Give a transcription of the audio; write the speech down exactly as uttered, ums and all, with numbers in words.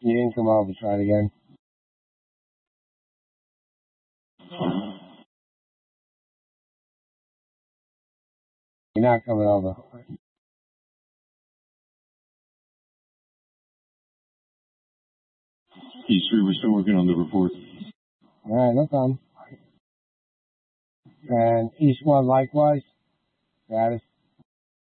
You didn't come over. Try it again. You're not coming over. East three, we're still working on the report. All right, no problem. And East one likewise. Status.